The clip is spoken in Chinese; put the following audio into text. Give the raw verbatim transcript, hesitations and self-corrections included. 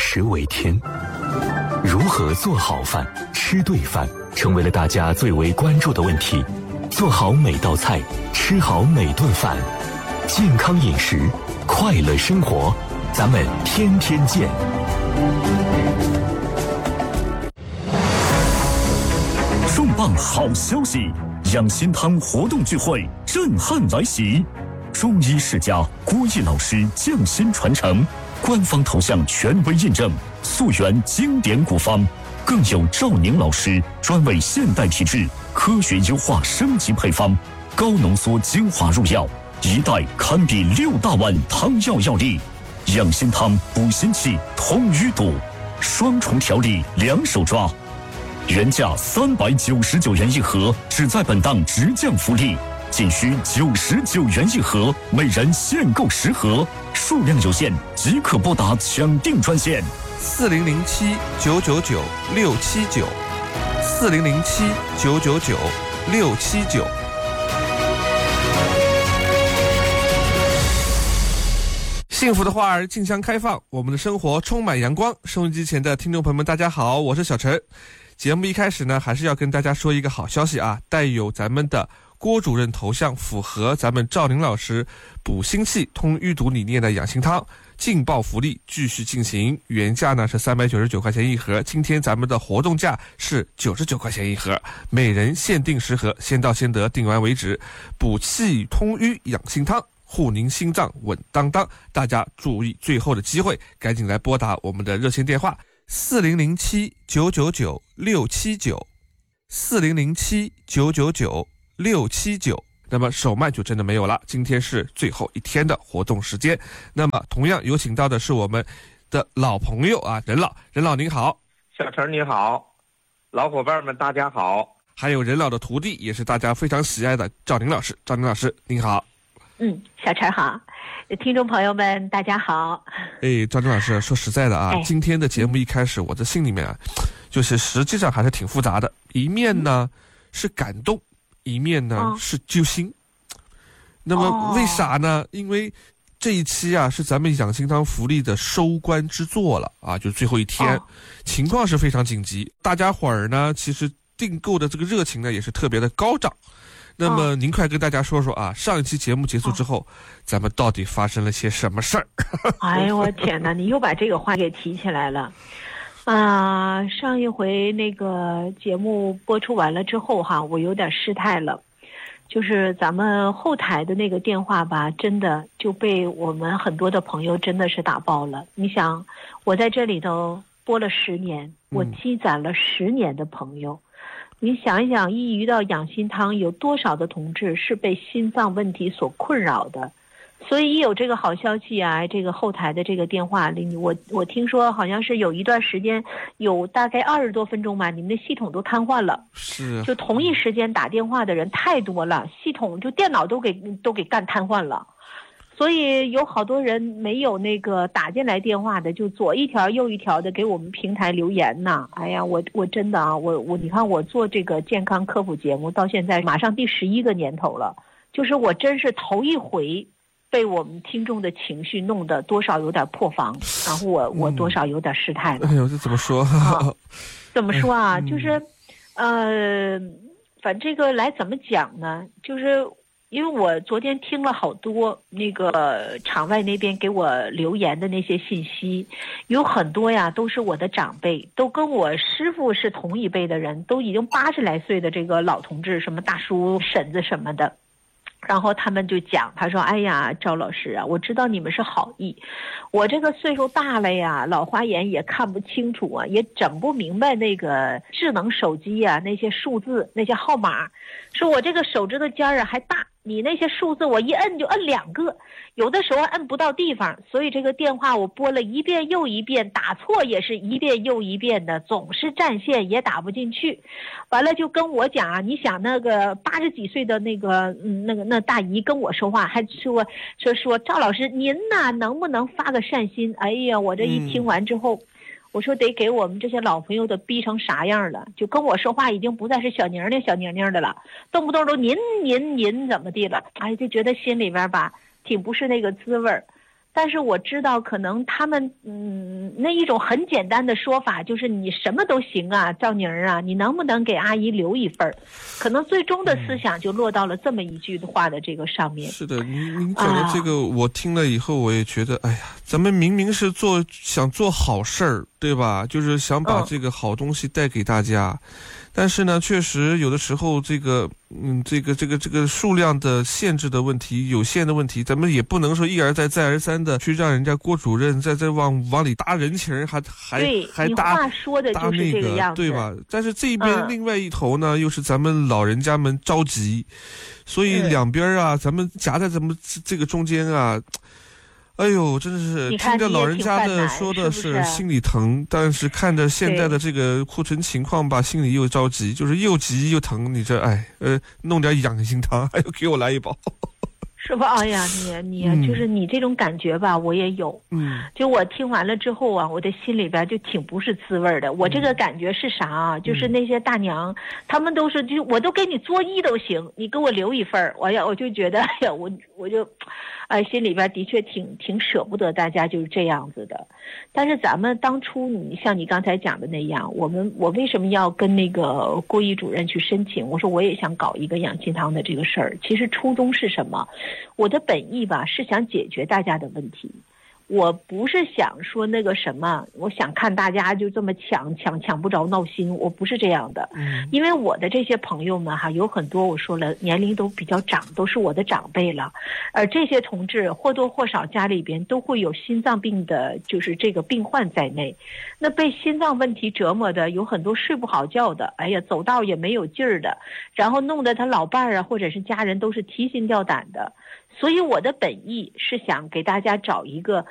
食为天。如何做好饭、吃对饭，成为了大家最为关注的问题。做好每道菜，吃好每顿饭，健康饮食，快乐生活，咱们天天见。 重磅好消息！养心汤活动聚会震撼来袭，中医世家郭毅老师匠心传承，官方头像权威认证，溯源经典古方，更有赵宁老师专为现代体质科学优化升级配方，高浓缩精华入药，一袋堪比六大碗汤药药力。养心汤补心气、通淤堵，双重调理，两手抓。原价三百九十九元一盒，只在本档直降福利，仅需九十九元一盒，每人限购十盒，数量有限，即可拨打抢订专线四零零七九九九六七九，四零零七九九九六七九。幸福的花儿竞相开放，我们的生活充满阳光。收音机前的听众朋友们，大家好，我是小陈。节目一开始呢，还是要跟大家说一个好消息啊，带有咱们的郭主任头像，符合咱们赵宁老师补心气、通淤堵理念的养心汤劲爆福利继续进行。原价呢是三百九十九块钱一盒，今天咱们的活动价是九十九块钱一盒，每人限定十盒，先到先得，订完为止。补气通淤养心汤，护您心脏稳当当。大家注意最后的机会，赶紧来拨打我们的热线电话四零零七九九九六七九，四零零七九九九六七九。那么手慢就真的没有了，今天是最后一天的活动时间。那么同样有请到的是我们的老朋友啊，任老，任老您好。 小陈你好，老伙伴们大家好。 还有任老的徒弟，也是大家非常喜爱的赵宁老师，赵宁老师您好。 嗯，小陈好，听众朋友们大家好。 哎，赵宁老师，说实在的啊， 哎、 今天的节目一开始，我的心里面啊，就是实际上还是挺复杂的。一面呢、嗯、是感动，一面呢、哦、是揪心。那么为啥呢？哦、因为这一期啊是咱们养心汤福利的收官之作了啊，就最后一天，哦、情况是非常紧急，大家伙儿呢其实订购的这个热情呢也是特别的高涨。那么您快跟大家说说啊，上一期节目结束之后，哦、咱们到底发生了些什么事儿？ 哎呦我天哪，你又把这个话给提起来了啊、呃！上一回那个节目播出完了之后哈，我有点失态了，就是咱们后台的那个电话吧，真的就被我们很多的朋友真的是打爆了。你想，我在这里头播了十年，我积攒了十年的朋友。嗯，你想一想，一遇到养心汤，有多少的同志是被心脏问题所困扰的？所以一有这个好消息啊，这个后台的这个电话里，我我听说好像是有一段时间，有大概二十多分钟吧，你们的系统都瘫痪了。 是， 就同一时间打电话的人太多了，系统就电脑都给都给干瘫痪了。所以有好多人没有那个打进来电话的，就左一条右一条的给我们平台留言呐。哎呀，我我真的啊，我我你看我做这个健康科普节目到现在马上第十一个年头了，就是我真是头一回被我们听众的情绪弄得多少有点破防，然后我我多少有点失态了。 哎呦，这怎么说？ 啊、怎么说啊？就是呃，反正这个来怎么讲呢？就是。因为我昨天听了好多那个场外那边给我留言的那些信息，有很多呀都是我的长辈，都跟我师父是同一辈的人，都已经八十来岁的这个老同志，什么大叔婶子什么的。然后他们就讲，他说哎呀赵老师啊，我知道你们是好意，我这个岁数大了呀，老花眼也看不清楚啊，也整不明白那个智能手机啊那些数字那些号码，说我这个手指头尖儿啊还大，你那些数字我一摁就摁两个，有的时候摁不到地方，所以这个电话我拨了一遍又一遍，打错也是一遍又一遍的，总是占线也打不进去。完了就跟我讲啊，你想那个八十几岁的那个嗯那个那大姨跟我说话，还说说说赵老师您呐能不能发个善心？哎呀，我这一听完之后。嗯，我说得给我们这些老朋友的逼成啥样了，就跟我说话已经不再是小宁宁小宁宁的了，动不动都您您您怎么地了，哎，就觉得心里边吧挺不是那个滋味儿。 但是我知道可能他们嗯那一种很简单的说法就是你什么都行啊，赵宁啊，你能不能给阿姨留一份儿？可能最终的思想就落到了这么一句话的这个上面。 是的，您您讲的这个、啊、我听了以后我也觉得，哎呀，咱们明明是做想做好事儿，对吧？就是想把这个好东西带给大家。嗯，但是呢，确实有的时候这个，嗯，这个这个这个数量的限制的问题、有限的问题，咱们也不能说一而再、再而三的去让人家郭主任在这往往里搭人情，还还还搭话说的就是这个样子， 对吧？但是这一边、嗯、另外一头呢，又是咱们老人家们着急，所以两边啊，咱们夹在咱们这个中间啊。哎呦，真的是听着老人家的说的是心里疼，是但是看着现在的这个库存情况吧，心里又着急，就是又急又疼。你这哎呃，弄点养心汤，还有给我来一包。 是吧？哎呀，你你、嗯、就是你这种感觉吧，我也有。嗯，就我听完了之后啊，我的心里边就挺不是滋味的。我这个感觉是啥啊？嗯、就是那些大娘，他们都是就我都给你作揖都行，你给我留一份儿。我呀，我就觉得，哎呀，我我就，哎，心里边的确挺挺舍不得大家就是这样子的。但是咱们当初你像你刚才讲的那样，我们我为什么要跟那个郭一主任去申请？我说我也想搞一个养心堂的这个事儿。其实初衷是什么？我的本意吧是想解决大家的问题，我不是想说那个什么，我想看大家就这么抢抢抢不着闹心，我不是这样的。嗯，因为我的这些朋友们哈，有很多我说了年龄都比较长，都是我的长辈了，而这些同志或多或少家里边都会有心脏病的，就是这个病患在内。那被心脏问题折磨的有很多睡不好觉的，哎呀走道也没有劲儿的，然后弄得他老伴儿啊或者是家人都是提心吊胆的。所以我的本意是想给大家找一个